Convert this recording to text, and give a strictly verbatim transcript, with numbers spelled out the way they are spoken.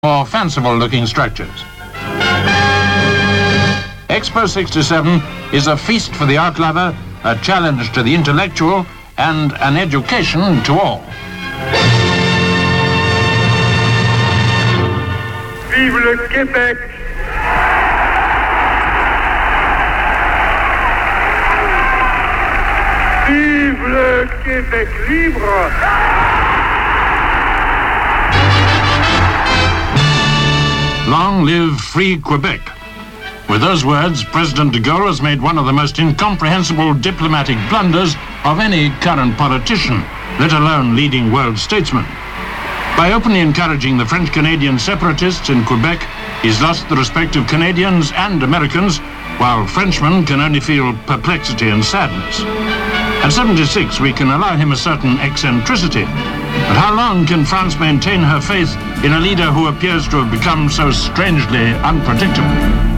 more fanciful-looking structures. Expo sixty-seven is a feast for the art lover, a challenge to the intellectual, and an education to all. Vive le Québec! Vive le Québec libre! Long live free Quebec. With those words, President de Gaulle has made one of the most incomprehensible diplomatic blunders of any current politician, let alone leading world statesman. By openly encouraging the French-Canadian separatists in Quebec, he's lost the respect of Canadians and Americans, while Frenchmen can only feel perplexity and sadness. At seventy-six, we can allow him a certain eccentricity. But how long can France maintain her faith in a leader who appears to have become so strangely unpredictable?